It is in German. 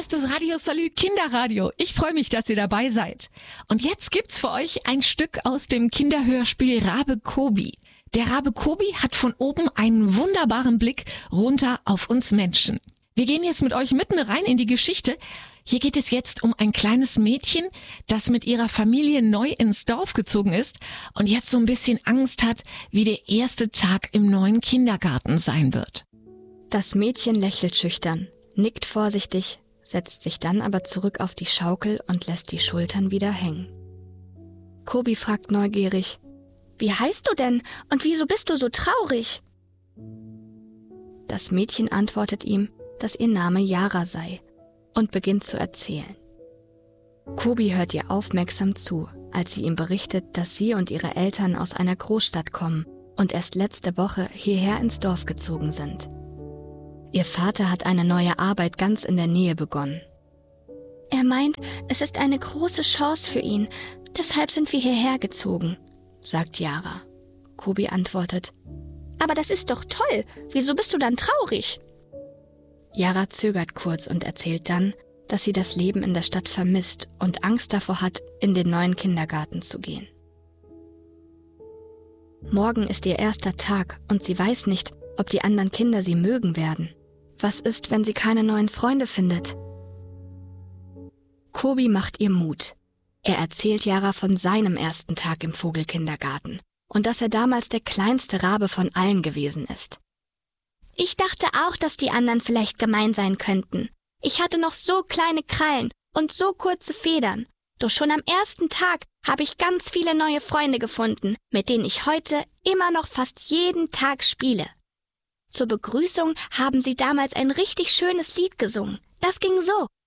ist das Radio Salü Kinderradio. Ich freue mich, dass ihr dabei seid. Und jetzt gibt's für euch ein Stück aus dem Kinderhörspiel Rabe Kobi. Der Rabe Kobi hat von oben einen wunderbaren Blick runter auf uns Menschen. Wir gehen jetzt mit euch mitten rein in die Geschichte. Hier geht es jetzt um ein kleines Mädchen, das mit ihrer Familie neu ins Dorf gezogen ist und jetzt so ein bisschen Angst hat, wie der erste Tag im neuen Kindergarten sein wird. Das Mädchen lächelt schüchtern, nickt vorsichtig, setzt sich dann aber zurück auf die Schaukel und lässt die Schultern wieder hängen. Kobi fragt neugierig: Wie heißt du denn und wieso bist du so traurig? Das Mädchen antwortet ihm, dass ihr Name Yara sei und beginnt zu erzählen. Kobi hört ihr aufmerksam zu, als sie ihm berichtet, dass sie und ihre Eltern aus einer Großstadt kommen und erst letzte Woche hierher ins Dorf gezogen sind. Ihr Vater hat eine neue Arbeit ganz in der Nähe begonnen. Er meint, es ist eine große Chance für ihn, deshalb sind wir hierher gezogen, sagt Yara. Kobi antwortet: Aber das ist doch toll, wieso bist du dann traurig? Yara zögert kurz und erzählt dann, dass sie das Leben in der Stadt vermisst und Angst davor hat, in den neuen Kindergarten zu gehen. Morgen ist ihr erster Tag und sie weiß nicht, ob die anderen Kinder sie mögen werden. Was ist, wenn sie keine neuen Freunde findet? Kobi macht ihr Mut. Er erzählt Yara von seinem ersten Tag im Vogelkindergarten und dass er damals der kleinste Rabe von allen gewesen ist. Ich dachte auch, dass die anderen vielleicht gemein sein könnten. Ich hatte noch so kleine Krallen und so kurze Federn. Doch schon am ersten Tag habe ich ganz viele neue Freunde gefunden, mit denen ich heute immer noch fast jeden Tag spiele. Zur Begrüßung haben sie damals ein richtig schönes Lied gesungen. Das ging so: